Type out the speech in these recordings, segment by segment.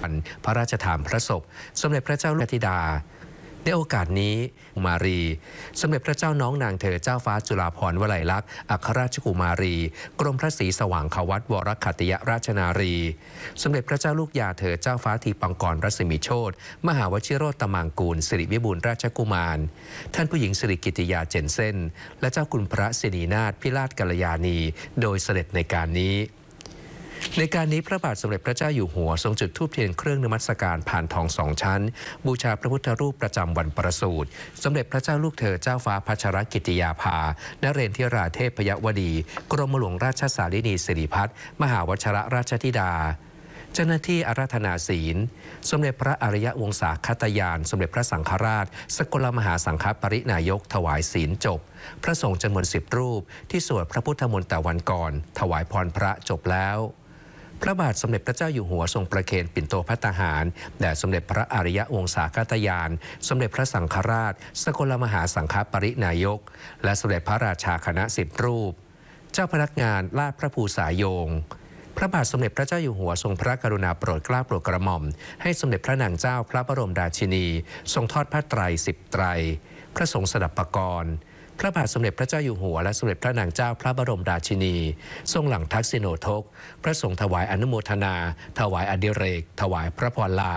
พระราชทานพระศพสมเด็จพระเจ้าลูกธิดาในโอกาสนี้มารีสมเด็จพระเจ้าน้องนางเธอเจ้าฟ้าจุฬาภรณ์วลัยลักษณ์อัครราชกุมารีกรมพระศรีสว่างควัตวรขัตติยราชนารีสมเด็จพระเจ้าลูกยาเธอเจ้าฟ้าทีปังกรรัศมีโชติมหาวชิโรตมังกูลสิริวิบูลย์ราชกุมารท่านผู้หญิงสิริกิติยาเจนเซ่นและเจ้าคุณพระสินีนาถพิราชกัลยาณีโดยเสด็จในการนี้ในการนี้พระบาทสมเด็จพระเจ้าอยู่หัวทรงจุดธูปเทียนเครื่องนมัสการผ่านทอง2 ชั้นบูชาพระพุทธรูปประจำวันประสูติสมเด็จพระเจ้าลูกเธอเจ้าฟ้าพัชรกิติยาภานเรนทิราเทพยวดีกรมหลวงราชสารินีสิริพัฒน์มหาวชรราชธิดาเจ้าหน้าที่อาราธนาศีลสมเด็จพระอริยวงศาคตยานสมเด็จพระสังฆราชสกลมหาสังฆปรินายกถวายศีลจบพระสงฆ์จำนวน10 รูปที่สวดพระพุทธมนต์แต่วันก่อนถวายพรพระจบแล้วพระบาทสมเด็จพระเจ้าอยู่หัวทรงประเคนปิ่นโตภัตตาหารแด่สมเด็จพระอริยวงศาคตยานสมเด็จพระสังฆราชสกลมหาสังฆปรินายกและสมเด็จพระราชาคณะ10 รูปเจ้าพนักงานลาดพระภูษาโยงพระบาทสมเด็จพระเจ้าอยู่หัวทรงพระกรุณาโปรดเกล้าโปรดกระหม่อมให้สมเด็จพระนางเจ้าพระบรมราชินีทรงทอดผ้าไตร10 ไตรพระสงฆ์สดับปกรณ์พระบาทสมเด็จพระเจ้าอยู่หัวและสมเด็จพระนางเจ้าพระบรมราชินีทรงหลั่งทักษิโณทกพระสงฆ์ถวายอนุโมทนาถวายอดิเรกถวายพระพรลา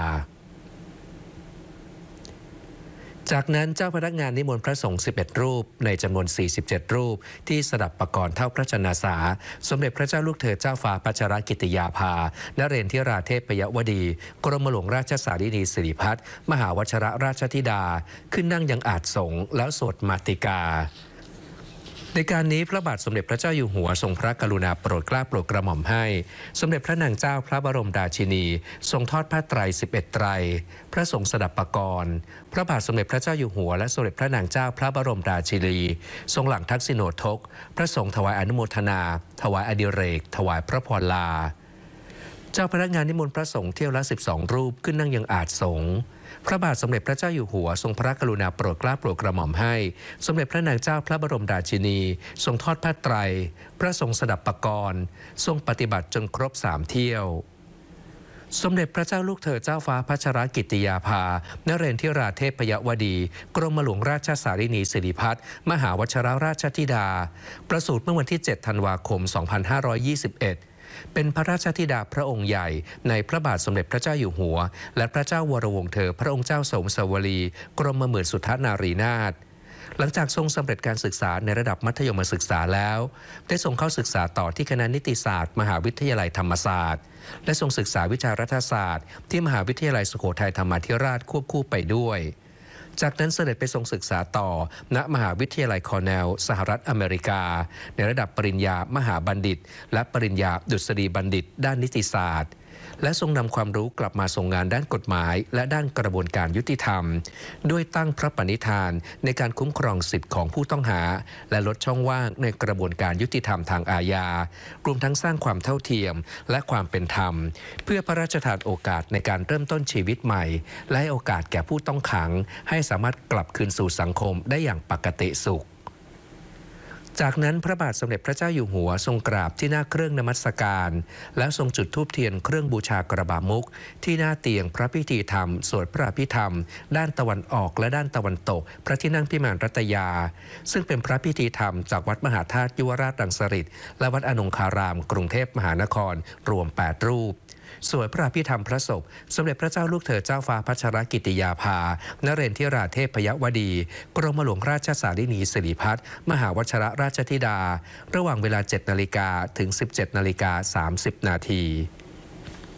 จากนั้นเจ้าพนักงานนิมนต์พระสงฆ์11 รูปในจำนวน47 รูปที่สดับปกรณ์เท่าพระชนสาสมเด็จพระเจ้าลูกเธอเจ้าฟ้าพัชรกิติยาภานเรนทิราเทพยวดีกรมหลวงราชสารินีสิริพัฒน์มหาวชรราชธิดาขึ้นนั่งยังอาจสงฆ์แล้วสวดมาติกาในการนี้พระบาทสมเด็จพระเจ้าอยู่หัวทรงพระกรุณาโปรดเกล้าโปรดกระหม่อมให้สมเด็จพระนางเจ้าพระบรมราชินีทรงทอดผ้าไตร11 ไตรพระสงฆ์สดับปกรณ์พระบาทสมเด็จพระเจ้าอยู่หัวและสมเด็จพระนางเจ้าพระบรมราชินีทรงหลั่งทักษิโณทกพระสงฆ์ถวายอนุโมทนาถวายอดิเรกถวายพระพรลาเจ้าพนักงานนิมนต์พระสงฆ์เที่ยวละ12 รูปขึ้นนั่งยังอาจสงฆ์พระบาทสมเด็จพระเจ้าอยู่หัวทรงพระกรุณาโปรดเกล้าโปรดกระหม่อมให้สมเด็จพระนางเจ้าพระบรมราชินีทรงทอดผ้าไตรพระสงฆ์สดับปกรณ์ทรงปฏิบัติจนครบ3 เที่ยวสมเด็จพระเจ้าลูกเธอเจ้าฟ้าพัชรกิติยาภานเรนทิราเทพยวดีกรมหลวงราชสารินีสิริพัฒน์มหาวชรราชธิดาประสูติเมื่อวันที่7 ธันวาคม 2521เป็นพระราชธิดาพระองค์ใหญ่ในพระบาทสมเด็จพระเจ้าอยู่หัวและพระเจ้าวรวงศ์เธอพระองค์เจ้าสมสวลีกรมหมื่นสุทธนารีนาถหลังจากทรงสำเร็จการศึกษาในระดับมัธยมศึกษาแล้วได้ทรงเข้าศึกษาต่อที่คณะนิติศาสตร์มหาวิทยาลัยธรรมศาสตร์และทรงศึกษาวิชารัฐศาสตร์ที่มหาวิทยาลัยสุโขทัยธรรมาธิราชควบคู่ไปด้วยจากนั้นเสด็จไปทรงศึกษาต่อณมหาวิทยาลัยคอร์เนลสหรัฐอเมริกาในระดับปริญญามหาบัณฑิตและปริญญาดุษฎีบัณฑิตด้านนิติศาสตร์และทรงนำความรู้กลับมาทรงงานด้านกฎหมายและด้านกระบวนการยุติธรรมด้วยตั้งพระปณิธานในการคุ้มครองสิทธิของผู้ต้องหาและลดช่องว่างในกระบวนการยุติธรรมทางอาญารวมทั้งสร้างความเท่าเทียมและความเป็นธรรมเพื่อพระราชทานโอกาสในการเริ่มต้นชีวิตใหม่และให้โอกาสแก่ผู้ต้องขังให้สามารถกลับคืนสู่สังคมได้อย่างปกติสุขจากนั้นพระบาทสมเด็จพระเจ้าอยู่หัวทรงกราบที่หน้าเครื่องนมัสการและทรงจุดธูปเทียนเครื่องบูชากระบะมุกที่หน้าเตียงพระพิธีธรรมสวดพระอภิธรรมด้านตะวันออกและด้านตะวันตกพระที่นั่งพิมานรัตยาซึ่งเป็นพระพิธีธรรมจากวัดมหาธาตุยุวราชรังสฤษฎ์และวัดอนงคารามกรุงเทพมหานครรวม8 รูปสวดพระอภิธรรมพระศพสมเด็จพระเจ้าลูกเธอเจ้าฟ้าพัชรกิติยาภานเรนทิราเทพยวดีกรมหลวงราชสารินีสิริพัฒน์มหาวชรราชธิดาระหว่างเวลา 7 นาฬิกาถึง 17 นาฬิกา 30 นาที